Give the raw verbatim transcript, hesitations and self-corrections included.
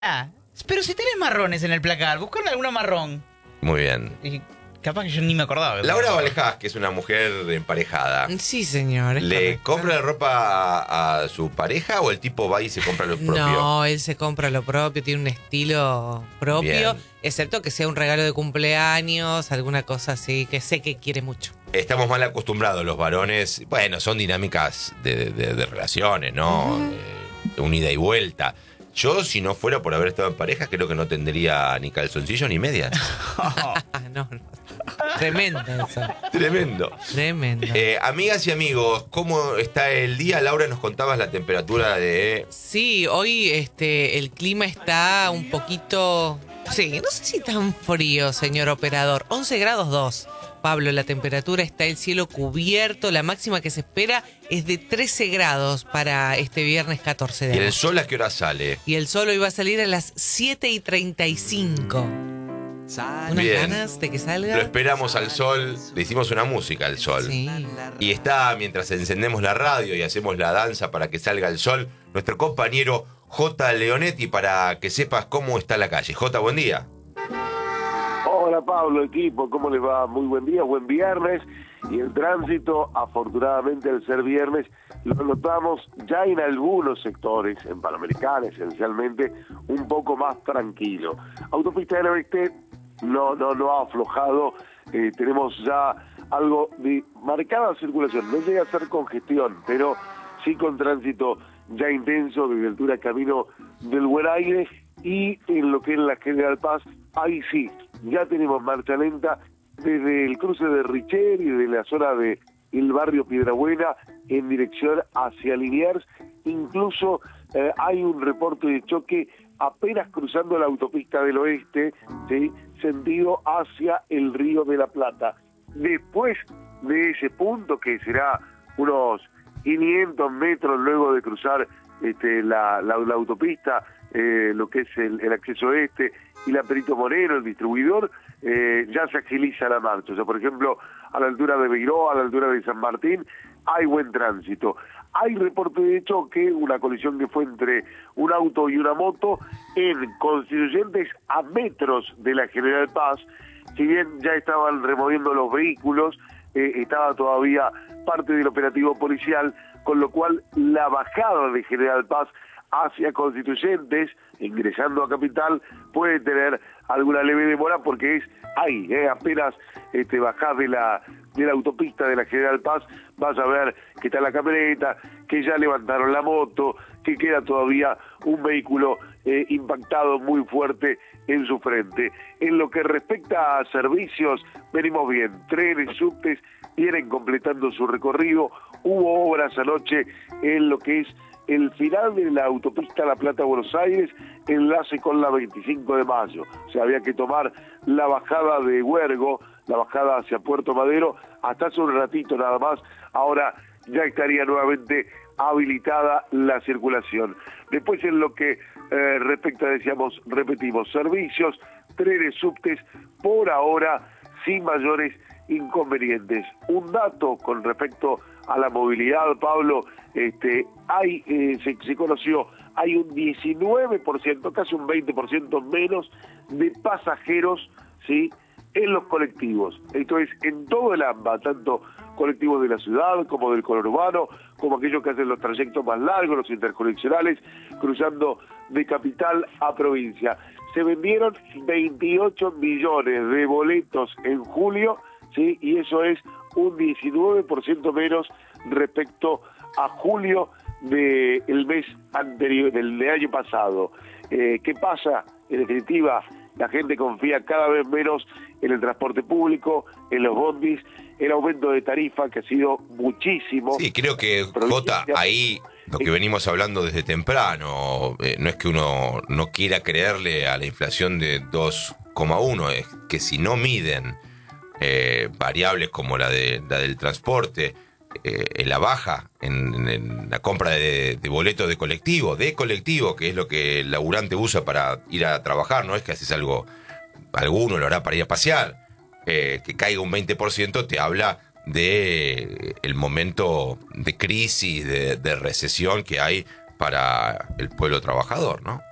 Ah, pero si tenés marrones en el placar, buscarle alguna marrón. Muy bien. Y capaz que yo ni me acordaba. Laura Valejás, que es una mujer emparejada. Sí, señor. es ¿Le correcto. compra la ropa a, a su pareja o el tipo va y se compra lo propio? No, él se compra lo propio, tiene un estilo propio, Bien. excepto que sea un regalo de cumpleaños, alguna cosa así, que sé que quiere mucho. Estamos mal acostumbrados los varones. Bueno, son dinámicas de, de- de relaciones, ¿no? Eh, un ida y vuelta. Yo, si no fuera por haber estado en pareja, creo que no tendría ni calzoncillo ni medias. Ah, no, no. Tremendo eso. Tremendo. Tremendo. Eh, amigas y amigos, ¿cómo está el día? Laura, nos contabas la temperatura de... Sí, hoy este el clima está un poquito... Sí, no sé si tan frío, señor operador. once grados dos. Pablo, la temperatura está el cielo cubierto. La máxima que se espera es de trece grados para este viernes catorce de ¿Y el agosto. sol a qué hora sale? Y el sol hoy va a salir a las siete y treinta y cinco. ¿Unas Bien. ganas de que salga? Lo esperamos al sol, le hicimos una música al sol. Sí. Y está, mientras encendemos la radio y hacemos la danza para que salga el sol, nuestro compañero J. Leonetti, para que sepas cómo está la calle. J, buen día. Hola Pablo, equipo, ¿cómo les va? Muy buen día, buen viernes. Y el tránsito, afortunadamente al ser viernes, lo notamos ya en algunos sectores, en Panamericana esencialmente, un poco más tranquilo. Autopista del Oeste no, no, no ha aflojado, eh, tenemos ya algo de marcada circulación, no llega a ser congestión, pero sí con tránsito ya intenso desde altura camino del Buen Aire, y en lo que es la General Paz, ahí sí, ya tenemos marcha lenta desde el cruce de Richer y de la zona de el barrio Piedrabuena en dirección hacia Liniers. Incluso eh, hay un reporte de choque apenas cruzando la autopista del oeste, ¿sí?, sentido hacia el Río de la Plata. Después de ese punto, que será unos quinientos metros luego de cruzar este, la, la, la autopista, eh, lo que es el, el acceso este y la Perito Moreno, el distribuidor, eh, ya se agiliza la marcha. O sea, por ejemplo, a la altura de Beiró, a la altura de San Martín, hay buen tránsito. Hay reporte de choque, una colisión que fue entre un auto y una moto en Constituyentes a metros de la General Paz. Si bien ya estaban removiendo los vehículos, eh, estaba todavía parte del operativo policial, con lo cual la bajada de General Paz hacia Constituyentes, ingresando a Capital, puede tener alguna leve demora porque es ahí, eh, apenas este, bajás de la, de la autopista de la General Paz, vas a ver que está la camioneta, que ya levantaron la moto, que queda todavía un vehículo eh, impactado muy fuerte en su frente. En lo que respecta a servicios, venimos bien, trenes, subtes vienen completando su recorrido. Hubo obras anoche en lo que es el final de la autopista La Plata-Buenos Aires, enlace con la veinticinco de mayo. O sea, había que tomar la bajada de Huergo, la bajada hacia Puerto Madero, hasta hace un ratito nada más. Ahora ya estaría nuevamente habilitada la circulación. Después, en lo que eh, respecta, decíamos, repetimos, servicios, trenes, subtes, por ahora sin mayores inconvenientes. Un dato con respecto a la movilidad, Pablo, este, hay eh, se, se conoció, hay un diecinueve por ciento, casi un veinte por ciento menos de pasajeros, ¿sí?, en los colectivos. Esto es en todo el AMBA, tanto colectivos de la ciudad como del conurbano, como aquellos que hacen los trayectos más largos, los interconexionales, cruzando de capital a provincia. Se vendieron veintiocho millones de boletos en julio, ¿sí?, y eso es un diecinueve por ciento menos respecto a julio del mes anterior, del, del año pasado. Eh, ¿Qué pasa? En definitiva, la gente confía cada vez menos en el transporte público, en los bondis, el aumento de tarifa que ha sido muchísimo. Sí, creo que, Jota, ahí lo que venimos hablando desde temprano, eh, no es que uno no quiera creerle a la inflación de dos coma uno, es que si no miden eh, variables como la, de, la del transporte, eh, en la baja, en, en la compra de, de boletos de colectivo, de colectivo, que es lo que el laburante usa para ir a trabajar, no es que haces algo, alguno lo hará para ir a pasear, eh, que caiga un veinte por ciento te habla de el momento de crisis, de, de recesión que hay para el pueblo trabajador, ¿no?